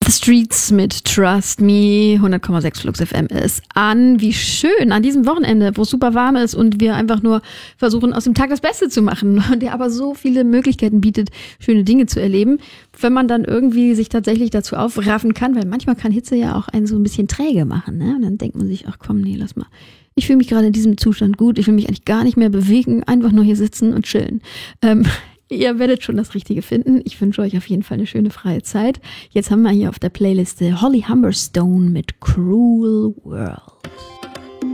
The Streets mit Trust Me, 100,6 Flux FM ist an. Wie schön an diesem Wochenende, wo es super warm ist und wir einfach nur versuchen, aus dem Tag das Beste zu machen und der aber so viele Möglichkeiten bietet, schöne Dinge zu erleben, wenn man dann irgendwie sich tatsächlich dazu aufraffen kann, weil manchmal kann Hitze ja auch einen so ein bisschen träge machen, ne? Und dann denkt man sich, ach komm, nee, lass mal. Ich fühle mich gerade in diesem Zustand gut, ich will mich eigentlich gar nicht mehr bewegen, einfach nur hier sitzen und chillen. Ihr werdet schon das Richtige finden. Ich wünsche euch auf jeden Fall eine schöne freie Zeit. Jetzt haben wir hier auf der Playliste Holly Humberstone mit Cruel World.